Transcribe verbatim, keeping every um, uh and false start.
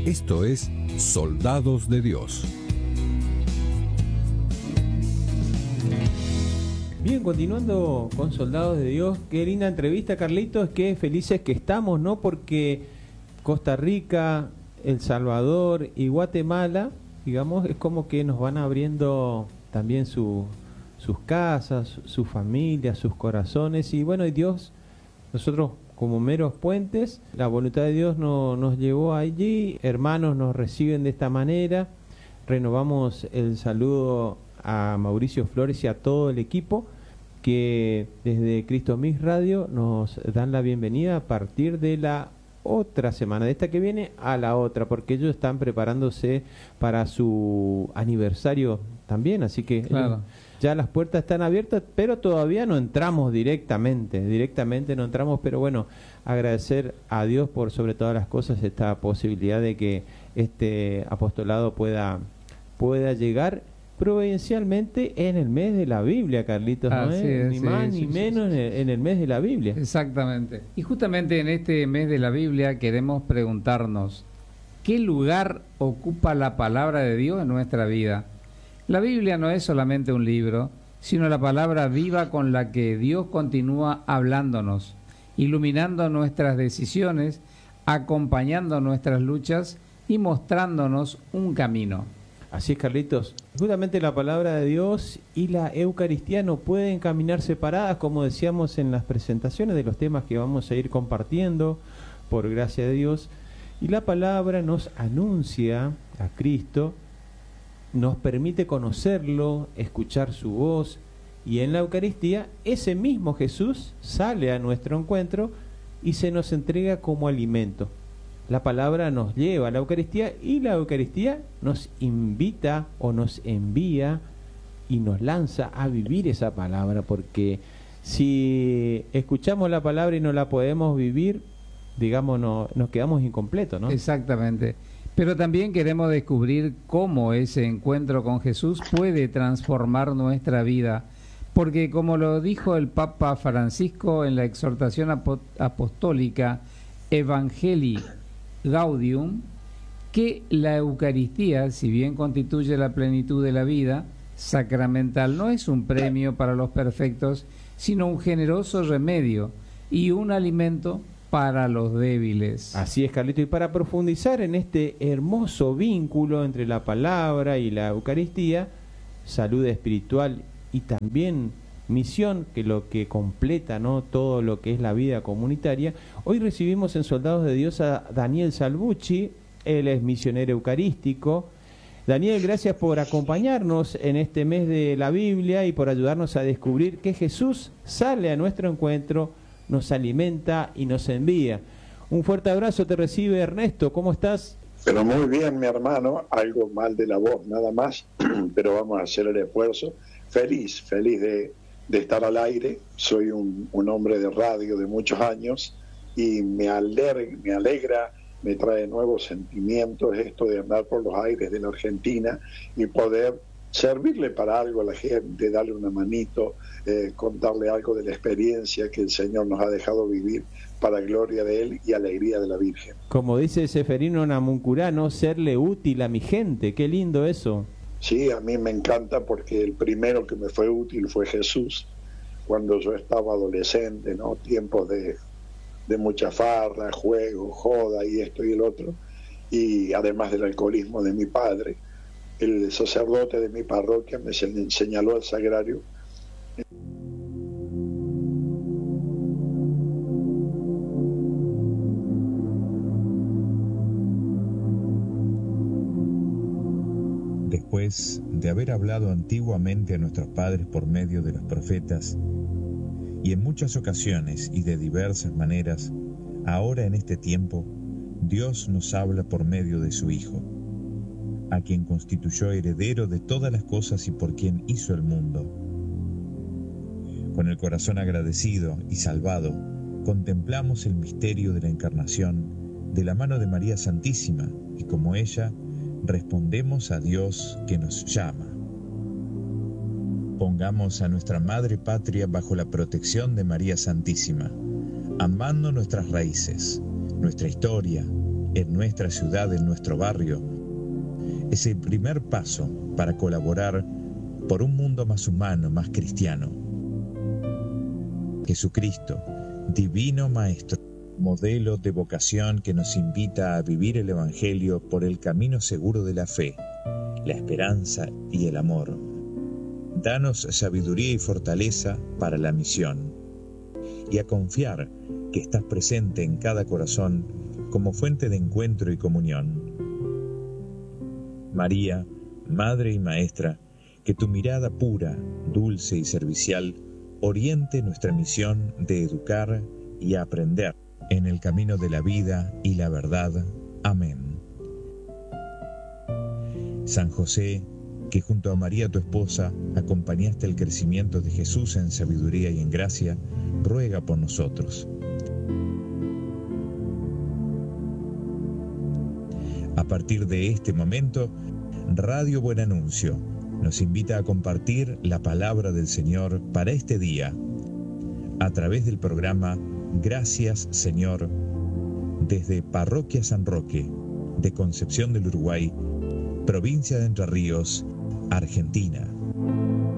Esto es Soldados de Dios. Bien, continuando con Soldados de Dios, qué linda entrevista, Carlitos, qué felices que estamos, ¿no? Porque Costa Rica, El Salvador y Guatemala, digamos, es como que nos van abriendo también su, sus casas, sus familias, sus corazones, y bueno, y Dios, nosotros como meros puentes, la voluntad de Dios no, nos llevó allí, hermanos nos reciben de esta manera. Renovamos el saludo a Mauricio Flores y a todo el equipo que desde Cristo Mix Radio nos dan la bienvenida a partir de la otra semana, de esta que viene a la otra, porque ellos están preparándose para su aniversario también, así que claro. Ya las puertas están abiertas, pero todavía no entramos directamente, directamente no entramos, pero bueno, agradecer a Dios por sobre todas las cosas esta posibilidad de que este apostolado pueda, pueda llegar providencialmente en el mes de la Biblia, Carlitos, ¿no es? Es, Ni sí, más sí, ni sí, menos sí, sí. En, el, en el mes de la Biblia. Exactamente. Y justamente en este mes de la Biblia queremos preguntarnos, ¿qué lugar ocupa la palabra de Dios en nuestra vida? La Biblia no es solamente un libro, sino la palabra viva con la que Dios continúa hablándonos, iluminando nuestras decisiones, acompañando nuestras luchas y mostrándonos un camino. Así es, Carlitos. Justamente la palabra de Dios y la Eucaristía no pueden caminar separadas, como decíamos en las presentaciones de los temas que vamos a ir compartiendo, por gracia de Dios. Y la palabra nos anuncia a Cristo, nos permite conocerlo, escuchar su voz, y en la Eucaristía ese mismo Jesús sale a nuestro encuentro y se nos entrega como alimento. La palabra nos lleva a la Eucaristía y la Eucaristía nos invita o nos envía y nos lanza a vivir esa palabra, porque si escuchamos la palabra y no la podemos vivir, digamos, no, nos quedamos incompletos, ¿no? Exactamente. Pero también queremos descubrir cómo ese encuentro con Jesús puede transformar nuestra vida, porque como lo dijo el Papa Francisco en la exhortación apostólica Evangelii Gaudium, que la Eucaristía, si bien constituye la plenitud de la vida sacramental, no es un premio para los perfectos, sino un generoso remedio y un alimento para los débiles. Así es, Carlito, y para profundizar en este hermoso vínculo entre la palabra y la Eucaristía, salud espiritual y también misión, que lo que completa, ¿no?, todo lo que es la vida comunitaria, hoy recibimos en Soldados de Dios a Daniel Salvucci. Él es misionero eucarístico. Daniel, gracias por acompañarnos en este mes de la Biblia y por ayudarnos a descubrir que Jesús sale a nuestro encuentro, nos alimenta y nos envía. Un fuerte abrazo te recibe Ernesto, ¿cómo estás? Pero muy bien, mi hermano, algo mal de la voz nada más, pero vamos a hacer el esfuerzo. Feliz, feliz de, de estar al aire. Soy un, un hombre de radio de muchos años y me alegra, me alegra, me trae nuevos sentimientos esto de andar por los aires de la Argentina y poder servirle para algo a la gente, darle una manito, eh, contarle algo de la experiencia que el Señor nos ha dejado vivir para gloria de Él y alegría de la Virgen. Como dice Seferino Namuncurano, serle útil a mi gente, qué lindo eso. Sí, a mí me encanta porque el primero que me fue útil fue Jesús, cuando yo estaba adolescente, ¿no? Tiempos de, de mucha farra, juego, joda y esto y el otro, y además del alcoholismo de mi padre. El sacerdote de mi parroquia me señaló al sagrario. Después de haber hablado antiguamente a nuestros padres por medio de los profetas, y en muchas ocasiones y de diversas maneras, ahora en este tiempo, Dios nos habla por medio de su Hijo, a quien constituyó heredero de todas las cosas y por quien hizo el mundo. Con el corazón agradecido y salvado, contemplamos el misterio de la encarnación de la mano de María Santísima y como ella, respondemos a Dios que nos llama. Pongamos a nuestra Madre Patria bajo la protección de María Santísima, amando nuestras raíces, nuestra historia, en nuestra ciudad, en nuestro barrio, es el primer paso para colaborar por un mundo más humano, más cristiano. Jesucristo, divino Maestro, modelo de vocación que nos invita a vivir el Evangelio por el camino seguro de la fe, la esperanza y el amor. Danos sabiduría y fortaleza para la misión, y a confiar que estás presente en cada corazón como fuente de encuentro y comunión. María, Madre y Maestra, que tu mirada pura, dulce y servicial oriente nuestra misión de educar y aprender en el camino de la vida y la verdad. Amén. San José, que junto a María tu esposa acompañaste el crecimiento de Jesús en sabiduría y en gracia, ruega por nosotros. A partir de este momento, Radio Buen Anuncio nos invita a compartir la palabra del Señor para este día a través del programa Gracias Señor, desde Parroquia San Roque, de Concepción del Uruguay, provincia de Entre Ríos, Argentina.